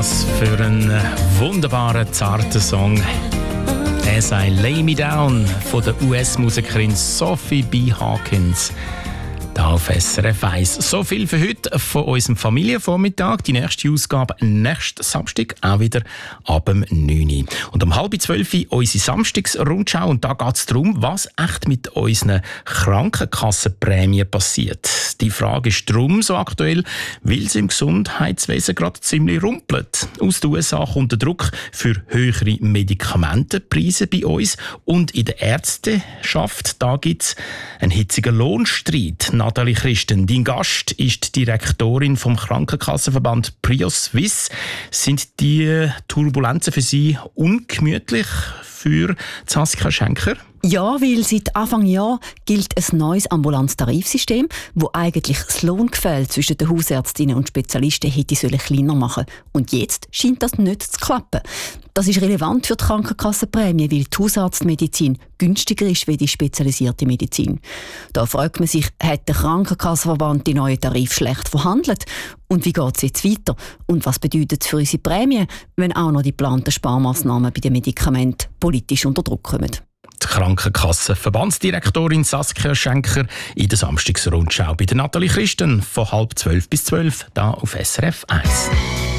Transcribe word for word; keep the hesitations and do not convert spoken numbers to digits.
Was für ein wunderbarer, zarter Song. «As I Lay Me Down» von der U S-Musikerin Sophie B. Hawkins. Da auf S R F eins. So viel für heute von unserem Familienvormittag. Die nächste Ausgabe nächsten Samstag, auch wieder ab dem neun Uhr. Und um halb zwölf Uhr unsere Samstagsrundschau. Und da geht es darum, was echt mit unseren Krankenkassenprämien passiert. Die Frage ist darum so aktuell, weil es im Gesundheitswesen gerade ziemlich rumpelt. Aus den U S A kommt der Druck für höhere Medikamentenpreise bei uns. Und in der Ärzteschaft, da gibt es einen hitzigen Lohnstreit. Nathalie Christen, dein Gast ist die Direktorin vom Krankenkassenverband Prio Suisse. Sind die Turbulenzen für Sie ungemütlich für Saskia Schenker? Ja, weil seit Anfang Jahr gilt ein neues ambulantes Tarifsystem, wo eigentlich das Lohngefälle zwischen den Hausärztinnen und Spezialisten hätte sollen kleiner machen. Und jetzt scheint das nicht zu klappen. Das ist relevant für die Krankenkassenprämie, weil die Hausarztmedizin günstiger ist wie die spezialisierte Medizin. Da fragt man sich, hat der Krankenkassenverband die neuen Tarife schlecht verhandelt? Und wie geht es jetzt weiter? Und was bedeutet es für unsere Prämie, wenn auch noch die geplanten Sparmaßnahmen bei den Medikamenten politisch unter Druck kommen? Die Krankenkassenverbandsdirektorin Saskia Schenker in der Samstagsrundschau bei der Nathalie Christen von halb zwölf bis zwölf, da auf S R F eins.